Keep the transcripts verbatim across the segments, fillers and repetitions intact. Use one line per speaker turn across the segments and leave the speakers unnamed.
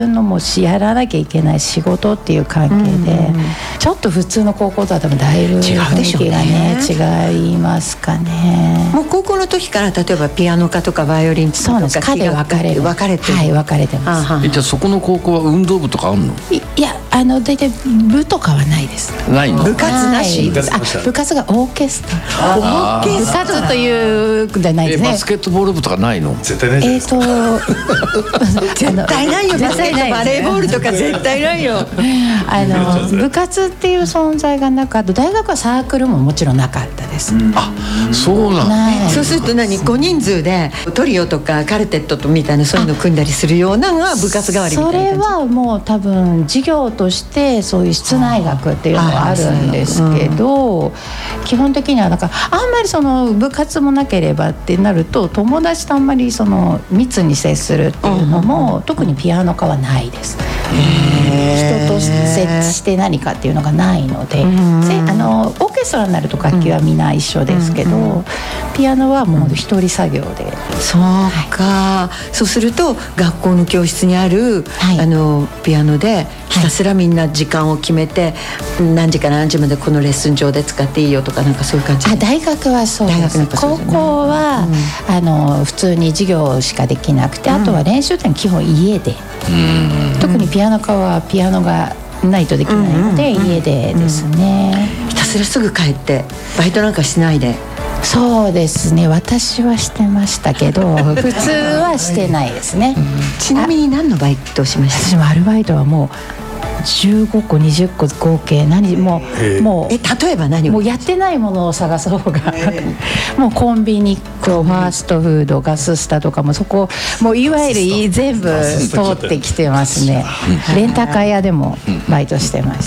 のもしやらなきゃいけない仕事っていう関係で、うん、ちょっと普通の高校とは多分だいぶ雰囲気がね違いますかね。
もう高校の時から例えばピアノ科とかバイオリンとか
そうです科で分かれる
分かれてる、
はい、分かれてます。
えじゃあそこの高校は運動部とかあるの？
い, いやあの大体部とかはないです。
ないの？
部活なし。
部活あ部活がオーケストラ。オーケストラ部活というじゃないですね。
バスケットボール部とかないの？
絶対ないです。
えーと
絶対ないよ。バスケットバレーボールとか絶対ないよ。
あの部活っていう存在がなかった。大学はサークルももちろんなかったです。うん、
あ、そうなんだ。
そうすると何ごにん数でトリオとかカルテットとみたいなそういうの組んだりするようなのが部活代わりみたいな感じ。
それはもう多分授業としてそういう室内学っていうのがあるんですけど、うん、基本的にはなんかあんまりその部活もなければってなると友達とあんまりその密に接するっていうのも、うん、特にピアノ科はないです。人と接して何かっていうのがないので、あのオーケストラになると楽器はみんな一緒ですけど、うん、ピアノはもう一人作業で、
そうか、はい、そうすると学校の教室にある、はい、あのピアノでひたすらみんな時間を決めて、はい、何時から何時までこのレッスン上で使っていいよとかなんかそういう感じ。
あ、大学はそうです。高校は、うん、あの普通に授業しかできなくて、うん、あとは練習って基本家で、うん、特にピアノ科はピアノがないとできないので、うんうん、家でですね、
うん、ひたすらすぐ帰ってバイトなんかしないで。
そうですね、私はしてましたけど普通はしてないですね、うん、
ちなみに何のバイトをしました？
私もアルバイトはもうじゅうごこにじゅっこ合計何もうもう
え例えば何を
もうやってないものを探す方がもうコンビニとファーストフードガススタとかもそこもういわゆる全部通ってきてますね。レンタカー屋でもバイトしてました。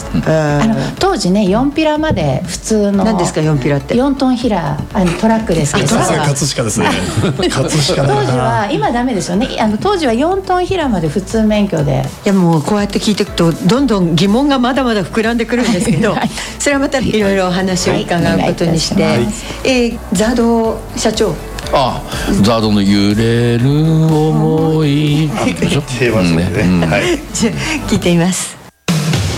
あの当時ねよんピラまで普通の
何ですかよんピラって？
よんトンヒラあのトラックですけど、
さすが葛飾ですね。葛飾だな。
当時は今ダメですよね。あの当時はよんトンヒラまで普通免許で。
いやもうこうやって聞いていくとどんどん疑問がまだまだ膨らんでくるんですけど、はい、それはまたいろいろお話を伺うことにして、はい、えー、ザード社長。
あ、ザードの揺れる思いでしょ。
平和ですね。はい。
じゃあ聞いてみます。